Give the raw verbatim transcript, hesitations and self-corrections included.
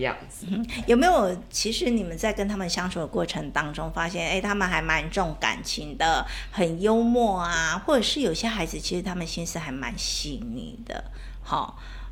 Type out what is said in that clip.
样子。 嗯、有没有其实你们在跟他们相处的过程当中发现，哎，他们还蛮重感情的，很幽默啊，或者是有些孩子其实他们心思还蛮细腻的，好、